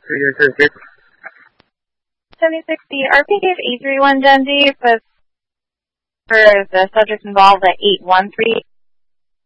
7060, RP gave 831 Gen D, but for the subject involved at 813.